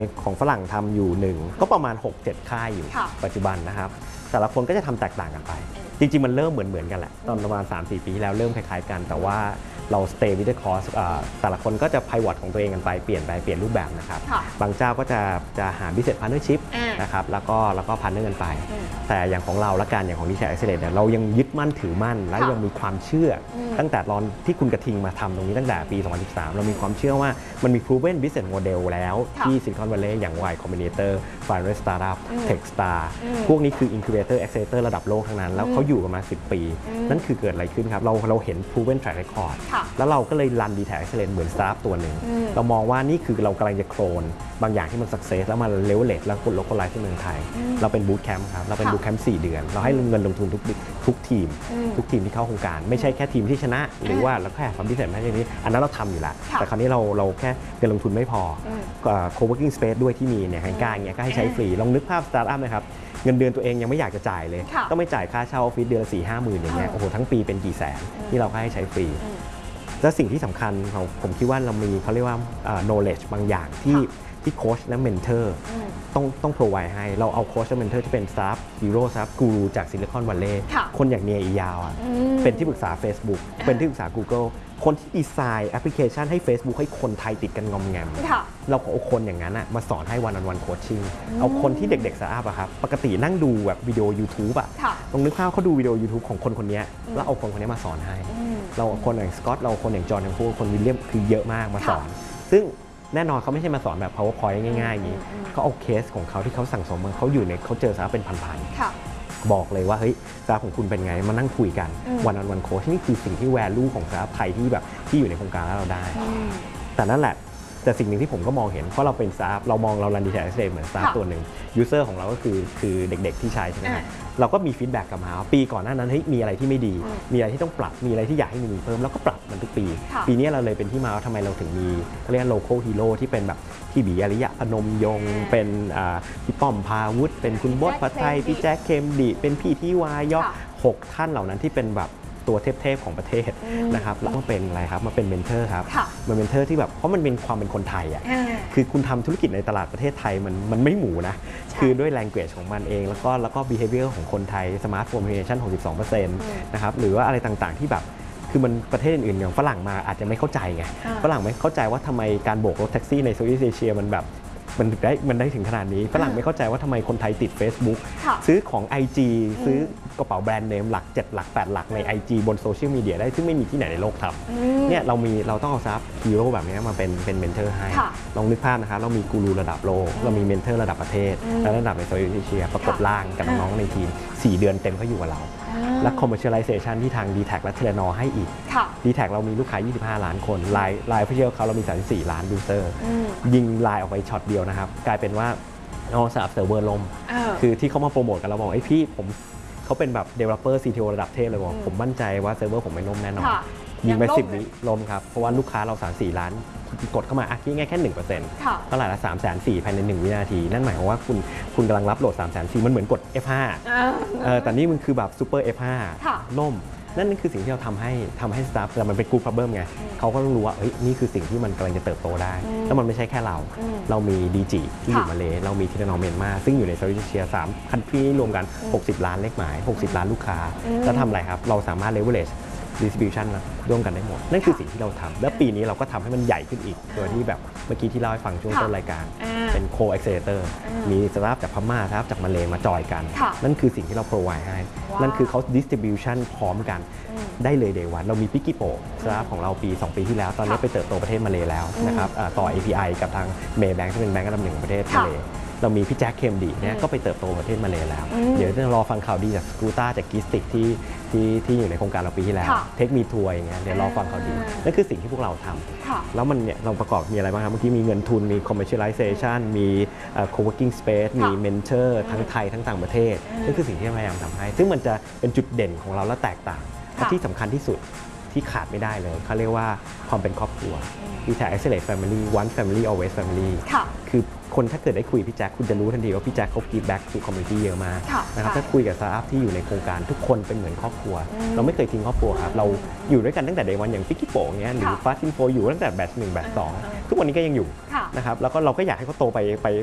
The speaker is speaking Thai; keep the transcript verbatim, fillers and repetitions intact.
ของฝรั่งทำอยู่หนึ่งก็ประมาณ หกเจ็ด ค่ายอยู่ปัจจุบันนะครับแต่ละคนก็จะทำแตกต่างกันไปจริงๆมันเริ่มเหมือนเหมือนกันแหละตอนประมาณ สามสี่ ปีที่แล้วเริ่มคล้ายๆกันแต่ว่าเรา stay with the course แต่ละคนก็จะ pivot ของตัวเองกันไปเปลี่ยนไปเปลี่ยนรูปแบบนะครับบางเจ้าก็จะจะหา business partnership นะครับแล้วก็แล้วก็พันเนอร์กันไปแต่อย่างของเราละกันอย่างของ ดี ที เอ็ก Accelerate เนี่ยเรายังยึดมั่นถือมั่นและยังมีความเชื่อตั้งแต่ตอนที่คุณกระทิงมาทำตรงนี้ตั้งแต่ปี สองพันสิบสาม เรามีความเชื่อว่ามันมี proven business model แล้วที่ Silicon Valley อย่าง Y Combinator Finance Startup Techstar พวกนี้คือ Incubator Accelerator ระดับโลกทั้งนั้นแล้วเขาอยู่กันมาสิบปีนั่นคือเกิดอะไรขึ้นครับเราเราเห็น proven track record แล้วเราก็เลยรัน ดี ที เอ็ก Accelerate เหมือน startup ตัวหนึ่งเรามองว่านี่คือเรากำลังจะโคลนบางอย่างที่มัน success แล้วมา leverage แล้วกด localize ที่เมืองไทยเราเป็น boot camp ครับเราเป็น boot camp สี่เดือนเราให้เงินลงทุนทุกทุกทีมทุกทีมที่เข้าโครงการไม่ใช่แค่ทีมที่ชนะหรือว่าเราแค่ความพิเศษไม่ใช่นี้อันนั้นเราทำอยู่แล้วแต่คราวนี้เราเราแค่เงินลงทุนไม่พอ co-working space ด้วยที่มีเนี่ยให้กล้าอย่างเงี้ยก็ให้ใช้ฟรีลองนึกภาพ startup นะครับเงินเดือนตัวเองยังไม่อยากจะจ่ายเลยต้องไม่จ่ายค่าเช่าออฟฟิศเดือนละสี่ห้าหมื่นอย่างเงี้ยโอ้โหทั้งปีเป็นกี่แสนที่เราให้ใช้ฟรีและสิ่งที่สำคัญของผมคิดว่าเรามีเขาเรียกว่า knowledge บางอย่างที่ที่โค้ชและเมนเทอร์ต้องต้อง provide ให้เราเอาโค้ชและเมนเทอร์ที่เป็น staff hero staff guru จากซิลิคอนวัลเลย์คนอย่างเนียอียาวเป็นที่ปรึกษา Facebook เป็นที่ปรึกษา Google คนที่ดีไซน์แอปพลิเคชันให้ Facebook ให้คนไทยติดกันงอมแงมเราเอาคนอย่างนั้นมาสอนให้ one on one coaching เอาคนที่เด็กๆสตาร์ทอัพอะครับปกตินั่งดูแบบวิดีโอ YouTube อะลองนึกภาพเขาดูวิดีโอ YouTube ของคนคนนี้แล้วเอาคนคนนี้มาสอนให้เราคนอย่างสกอตเราคนอย่างจอห์นทั้งคู่คนวิลเลียมคือเยอะมากมาสอนซึ่งแน่นอนเขาไม่ใช่มาสอนแบบ PowerPoint ง่ายๆอย่างนี้เขาเอาเคสของเขาที่เขาสั่งสมมาเขาอยู่ในเขาเจอซะเป็นพันๆบอกเลยว่าเฮ้ยซาของคุณเป็นไงมานั่งคุยกันวันออนวันโค้ชนี่คือสิ่งที่ value ของซาไทยที่แบบที่อยู่ในโครงการแล้วเราได้แต่นั่นแหละแต่สิ่งหนึ่งที่ผมก็มองเห็นเพราะเราเป็นซาเรามองเรา Run ดี ที เอ็ก Accelerate เหมือนซาตัวหนึ่ง user ของเราก็คือคือเด็กๆที่ใช้ใช่ไหมเราก็มีฟีดแบ็กกลับมาปีก่อนหน้านั้นเฮ้ยมีอะไรที่ไม่ดีมีอะไรที่ต้องปรับมีอะไรที่อยากให้มีเพิ่มแล้วก็ปรับมันทุกปีปีนี้เราเลยเป็นที่มาว่าทำไมเราถึงมีเขาเรียก local hero ที่เป็นแบบพี่บีอริยะพนมยงค์เป็นพี่ป้อมพาวุฒิเป็นคุณบดพัทไทยพี่แจ็คเคมดิเป็นพี่ที่วายอหกท่านเหล่านั้นที่เป็นแบบตัวเทพๆของประเทศนะครับแล้วมาเป็นอะไรครับมาเป็นเมนเทอร์ครับมาเป็นเมนเทอร์ที่แบบเพราะมันเป็นความเป็นคนไทยอ่ะคือคุณทำธุรกิจในตลาดประเทศไทยมันมันไม่หมูนะคือด้วย language ของมันเองแล้วก็แล้วก็ behavior ของคนไทย smartphone penetration หกสิบสองเปอร์เซ็นต์ นะครับหรือว่าอะไรต่างๆที่แบบคือมันประเทศอื่นๆอย่างฝรั่งมาอาจจะไม่เข้าใจไงฝรั่งไม่เข้าใจว่าทำไมการโบกรถแท็กซี่ในโซนอีสเอเชียมันแบบมันได้มันได้ถึงขนาดนี้ฝรั่งไม่เข้าใจว่าทำไมคนไทยติด Facebook ซื้อของ ไอ จี ซื้อกระเป๋าแบรนด์เนมหลักเจ็ดหลักแปดหลักใน ไอ จี บนโซเชียลมีเดียได้ซึ่งไม่มีที่ไหนในโลกทำเนี่ยเรามีเราต้องเอาซับฮีโร่แบบนี้มาเป็นเป็นเมนเทอร์ให้ลองนึกภาพนะคะเรามีกูรูระดับโลกเรามีเมนเทอร์ระดับประเทศและระดับในโซนอีสเอเชียประกบล่างกับน้องๆในทีมสี่เดือนเต็มเขาอยู่กับเราและ commercialization ที่ทาง ดี แท็ก และ Telenor ให้อีก ดี แท็ก เรามีลูกค้ายี่สิบห้าล้านคนไลน์ไลน์ผู้เชี่ยวเขาเรามีสามสิบสี่ล้านยูเซอร์ยิงไลน์ออกไปช็อตเดียวนะครับกลายเป็นว่าเอาสาบเซิร์ฟเวอร์ล่มคือที่เขามาโปรโมทกันเราบอกไอ้พี่ผมเขาเป็นแบบ developer ซี ที โอ ระดับเทพเลยบอกผมมั่นใจว่าเซิร์ฟเวอร์ผมไม่ล่มแน่นอนยิงไปสิบวิล่มครับเพราะว่าลูกค้าเราสามสี่ล้านกดเข้ามาอ่ะคิดง่ายแค่ หนึ่งเปอร์เซ็นต์ เท่าไหร่ละ สามแสนสี่ ภายในหนึ่งวินาทีนั่นหมายความว่าคุณคุณกำลังรับโหลด สามแสนสี่ มันเหมือนกด เอฟ ห้า เออแต่นี่มันคือแบบซูเปอร์ เอฟ ห้า ล่มนั่นคือสิ่งที่เราทำให้ทำให้สตาฟแต่มันเป็นกรุ๊ป problem ไงเขาก็ต้องรู้ว่าเฮ้ยนี่คือสิ่งที่มันกำลังจะเติบโตได้แล้วมันไม่ใช่แค่เราเรามี ดี จี ที่อยู่มาเลเรามีทีเรนอเมียนมาซึ่งอยู่ในเซาท์อีสเอเชียสามคันทรีรวมกันหกสิบล้านเลขหมายหกสิบล้านลูกค้าแล้วทำอะไรครับเราสามารถ leverage distribution ร่วมกันได้หมดนั่นคือสิ่งที่เราทำและปีนี้เราก็ทำให้มันใหญ่ขึ้นอีกโดยที่แบบเมื่อกี้ที่เล่าให้ฟังช่วงต้นรายการเป็น co-accelerator มีสตาฟจากพม่าสตาฟจากมาเลมาจอยกันนั่นคือสิ่งที่เรา provide ให้นั่นคือเขา distribution พร้อมกันได้เลยเดวันเรามีพิกกี้โปสตาฟของเราปีสองปีที่แล้วตอนนี้ไปเติบโตประเทศมาเลแล้วนะครับต่อ เอ พี ไอ กับทางเมย์แบงค์ที่เป็นแบงค์อันดับหนึ่งของประเทศมาเลเรามีพี่แจ็คเคมดีเนี่ยก็ไปเติบโตประเทศมาเลแล้ว เดี๋ยวจะรอฟังข่าวดีจากสกูต้าจากกิสติกที่ที่ที่อยู่ในโครงการเราปีที่แล้วเทคมีทัวร์อย่างเงี้ยเดี๋ยวรอฟังข่าวดีนั่นคือสิ่งที่พวกเราทำแล้วมันเนี่ยเราประกอบมีอะไรบ้างครับเมื่อกี้มีเงินทุนมี commercialization มี co-working space มี mentor ทั้งไทยทั้งต่างประเทศนั่นคือสิ่งที่พยายามทำให้ซึ่งมันจะเป็นจุดเด่นของเราและแตกต่างและที่สำคัญที่สุดที่ขาดไม่ได้เลยเขาเรียกว่าความเป็นครอบครัว ดี ที เอ็ก Accelerate Family One Family Always Family คือคนถ้าเกิดได้คุยพี่แจ็คคุณจะรู้ทันทีว่าพี่แจ็คเขากีบแบ็กสู่คอมมูนิตี้เยอะมากนะครับถ้าคุยกับสตาร์ทอัพที่อยู่ในโครงการทุกคนเป็นเหมือนครอบครัวเราไม่เคยทิ้งครอบครัวครับเราอยู่ด้วยกันตั้งแต่เดย์วันอย่างฟิกกี้โป๋เงี้ยหรือฟาสต์อินโฟอยู่ตั้งแต่แบทหนึ่งแบทสองทุกวันนี้ก็ยังอยู่นะครับแล้วก็เราก็อยากให้เขาโตไปไป